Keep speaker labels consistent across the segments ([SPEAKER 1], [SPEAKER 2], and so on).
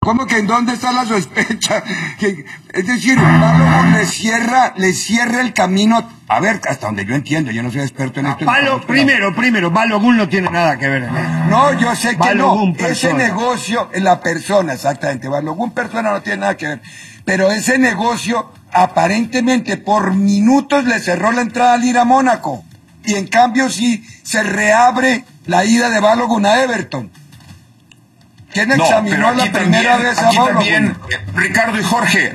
[SPEAKER 1] ¿Cómo que en dónde está la sospecha? Es decir, Balogun le cierra el camino. A ver, hasta donde yo entiendo, yo no soy experto en esto.
[SPEAKER 2] Primero, Balogun no tiene nada que ver en esto.
[SPEAKER 1] No, yo sé que
[SPEAKER 2] Balogun
[SPEAKER 1] no. Ese negocio, la persona, exactamente. Balogun persona no tiene nada que ver. Pero ese negocio, aparentemente, por minutos le cerró la entrada al ir a Mónaco. Y en cambio, sí se reabre la ida de Balogun a Everton. ¿Quién examinó la primera vez a Balogun?
[SPEAKER 3] También, Ricardo y Jorge,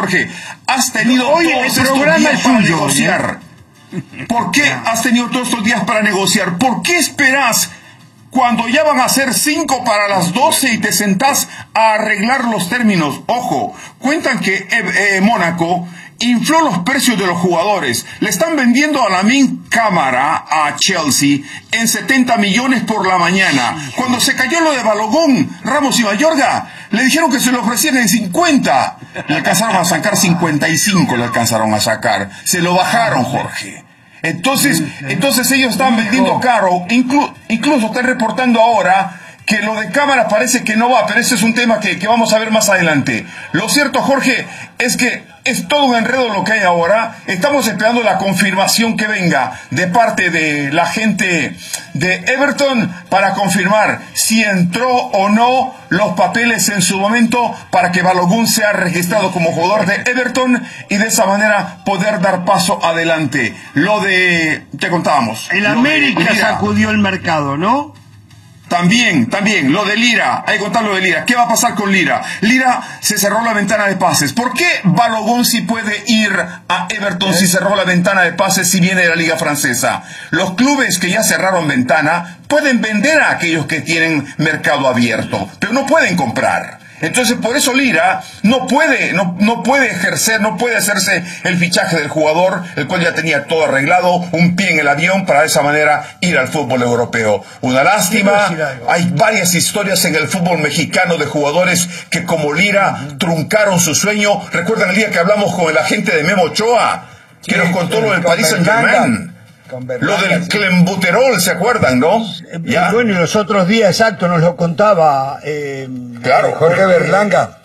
[SPEAKER 3] has tenido todos estos días para negociar. ¿Por qué has tenido todos estos días para negociar? ¿Por qué esperas cuando ya van a ser 5 para las 12 y te sentás a arreglar los términos? Ojo, cuentan que Mónaco infló los precios de los jugadores. Le están vendiendo a Lamine Camara a Chelsea en 70 millones por la mañana. Cuando se cayó lo de Balogun, Ramos y Mayorga, le dijeron que se lo ofrecían en 50. Le alcanzaron a sacar 55, le alcanzaron a sacar. Se lo bajaron, Jorge. Entonces ellos están vendiendo caro. Incluso están reportando ahora que lo de Cámara parece que no va, pero ese es un tema que vamos a ver más adelante. Lo cierto, Jorge, es que es todo un enredo lo que hay ahora. Estamos esperando la confirmación que venga de parte de la gente de Everton para confirmar si entró o no los papeles en su momento para que Balogun sea registrado como jugador de Everton y de esa manera poder dar paso adelante. Lo de... te contábamos.
[SPEAKER 2] El América sacudió el mercado, ¿no?
[SPEAKER 3] También, lo de Lira, hay que contar lo de Lira. ¿Qué va a pasar con Lira? Lira se cerró la ventana de pases. ¿Por qué Balogun sí puede ir a Everton si cerró la ventana de pases si viene de la Liga Francesa? Los clubes que ya cerraron ventana pueden vender a aquellos que tienen mercado abierto, pero no pueden comprar. Entonces, por eso Lira no puede ejercer, no puede hacerse el fichaje del jugador, el cual ya tenía todo arreglado, un pie en el avión para de esa manera ir al fútbol europeo. Una lástima, hay varias historias en el fútbol mexicano de jugadores que como Lira truncaron su sueño. ¿Recuerdan el día que hablamos con el agente de Memo Ochoa, que nos contó lo del Paris Saint-Germain? Lo del clenbuterol, ¿se acuerdan, no?
[SPEAKER 2] ¿Ya? Bueno, y los otros días, exacto, nos lo contaba
[SPEAKER 1] Jorge Berlanga.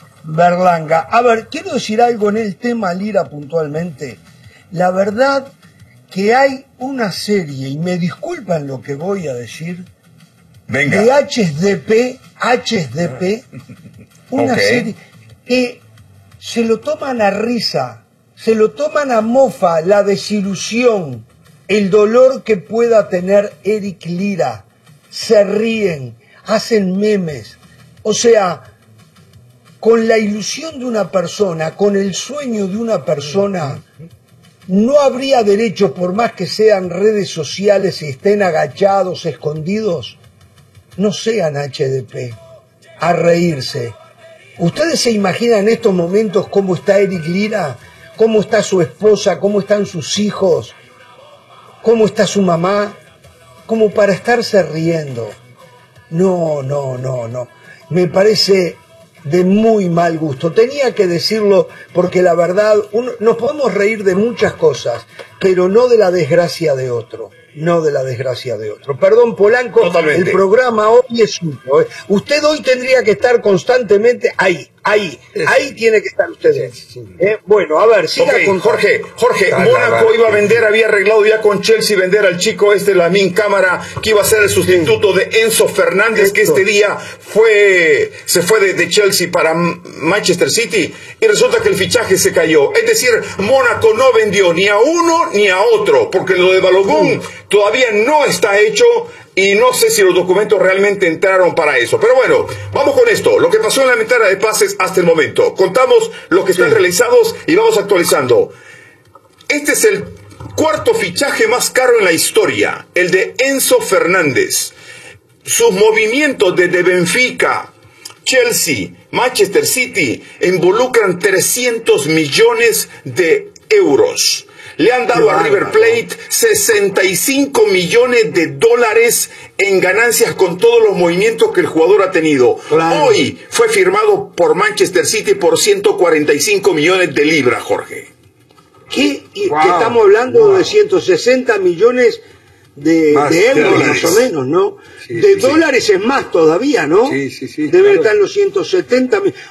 [SPEAKER 2] A ver, quiero decir algo en el tema Lira puntualmente. La verdad que hay una serie, y me disculpan lo que voy a decir,
[SPEAKER 3] venga,
[SPEAKER 2] de HDP, una serie que se lo toman a risa, se lo toman a mofa, la desilusión, el dolor que pueda tener Eric Lira. Se ríen, hacen memes. O sea, con la ilusión de una persona, con el sueño de una persona, no habría derecho, por más que sean redes sociales y estén agachados, escondidos, no sean HDP, a reírse. ¿Ustedes se imaginan en estos momentos cómo está Eric Lira? ¿Cómo está su esposa? ¿Cómo están sus hijos? ¿Cómo está su mamá? Como para estarse riendo. No. Me parece de muy mal gusto. Tenía que decirlo porque la verdad, nos podemos reír de muchas cosas, pero no de la desgracia de otro. Perdón, Polanco, totalmente. El programa hoy es suyo. Usted hoy tendría que estar constantemente ahí tiene que estar usted. Bueno, a ver, siga con
[SPEAKER 3] Jorge, Mónaco iba a vender, había arreglado ya con Chelsea vender al chico Lamine Camara, que iba a ser el sustituto de Enzo Fernández, que este día se fue de Chelsea para Manchester City, y resulta que el fichaje se cayó. Es decir, Mónaco no vendió ni a uno ni a otro, porque lo de Balogun todavía no está hecho, y no sé si los documentos realmente entraron para eso. Pero bueno, vamos con esto. Lo que pasó en la ventana de pases hasta el momento. Contamos lo que están realizados y vamos actualizando. Este es el cuarto fichaje más caro en la historia, el de Enzo Fernández. Sus movimientos desde Benfica, Chelsea, Manchester City involucran 300 millones de euros. Le han dado a River Plate 65 millones de dólares en ganancias con todos los movimientos que el jugador ha tenido. Claro. Hoy fue firmado por Manchester City por 145 millones de libras, Jorge.
[SPEAKER 2] ¿Qué? Wow. Que estamos hablando de 160 millones de euros, más o menos, ¿no? Sí, dólares es más todavía, ¿no?
[SPEAKER 1] Sí.
[SPEAKER 2] Debe estar en los 170 millones.